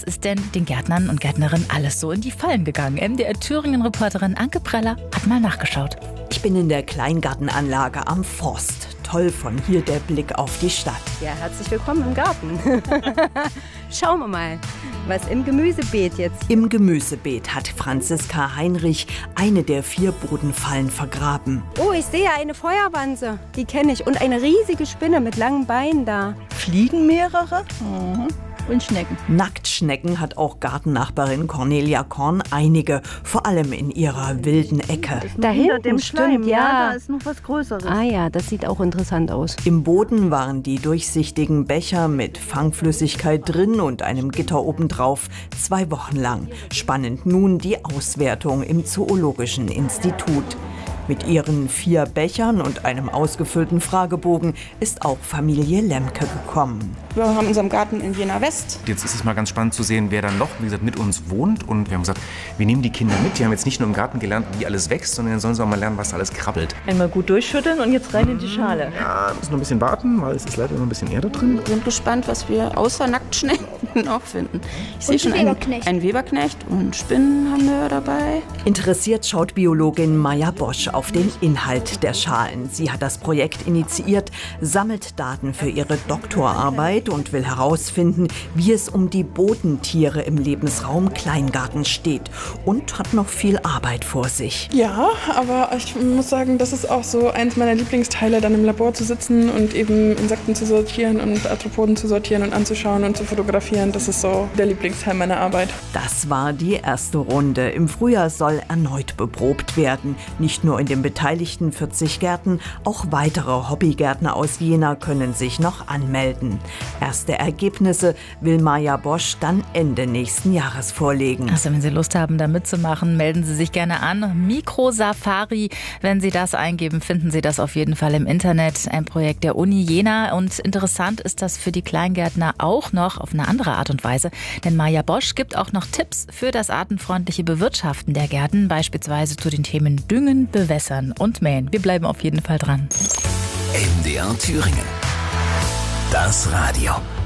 ist denn den Gärtnern und Gärtnerinnen alles so in die Fallen gegangen? MDR Thüringen-Reporterin Anke Preller hat mal nachgeschaut. Ich bin in der Kleingartenanlage am Forst. Toll von hier der Blick auf die Stadt. Ja, herzlich willkommen im Garten. Schauen wir mal, was im Gemüsebeet jetzt. Im Gemüsebeet hat Franziska Heinrich eine der 4 Bodenfallen vergraben. Oh, ich sehe eine Feuerwanze. Die kenne ich. Und eine riesige Spinne mit langen Beinen da. Fliegen mehrere? Und Schnecken. Nacktschnecken hat auch Gartennachbarin Cornelia Korn einige, vor allem in ihrer wilden Ecke. Da hinten dem Schleim, stimmt, ja. Da ist noch was Größeres. Ah ja, das sieht auch interessant aus. Im Boden waren die durchsichtigen Becher mit Fangflüssigkeit drin und einem Gitter obendrauf 2 Wochen lang. Spannend nun die Auswertung im Zoologischen Institut. Mit ihren 4 Bechern und einem ausgefüllten Fragebogen ist auch Familie Lemke gekommen. Wir haben unseren Garten in Jena West. Jetzt ist es mal ganz spannend zu sehen, wer dann noch, wie gesagt, mit uns wohnt. Und wir haben gesagt, wir nehmen die Kinder mit. Die haben jetzt nicht nur im Garten gelernt, wie alles wächst, sondern dann sollen sie auch mal lernen, was alles krabbelt. Einmal gut durchschütteln und jetzt rein in die Schale. Ja, müssen noch ein bisschen warten, weil es ist leider noch ein bisschen Erde drin. Wir sind gespannt, was wir außer Nacktschnecken noch finden. Ich sehe schon einen Weberknecht und Spinnen haben wir dabei. Interessiert schaut Biologin Maja Bosch auf den Inhalt der Schalen. Sie hat das Projekt initiiert, sammelt Daten für ihre Doktorarbeit und will herausfinden, wie es um die Bodentiere im Lebensraum Kleingarten steht und hat noch viel Arbeit vor sich. Ja, aber ich muss sagen, das ist auch so eins meiner Lieblingsteile, dann im Labor zu sitzen und eben Insekten zu sortieren und Arthropoden zu sortieren und anzuschauen und zu fotografieren. Das ist so der Lieblingsteil meiner Arbeit. Das war die erste Runde. Im Frühjahr soll erneut beprobt werden. Nicht nur in den beteiligten 40 Gärten, auch weitere Hobbygärtner aus Jena können sich noch anmelden. Erste Ergebnisse will Maja Bosch dann Ende nächsten Jahres vorlegen. Also wenn Sie Lust haben, da mitzumachen, melden Sie sich gerne an. Mikrosafari, wenn Sie das eingeben, finden Sie das auf jeden Fall im Internet. Ein Projekt der Uni Jena. Und interessant ist das für die Kleingärtner auch noch auf eine andere Art und Weise. Denn Maja Bosch gibt auch noch Tipps für das artenfreundliche Bewirtschaften der Gärten, beispielsweise zu den Themen Düngen, Bewässern und Mähen. Wir bleiben auf jeden Fall dran. MDR Thüringen. Das Radio.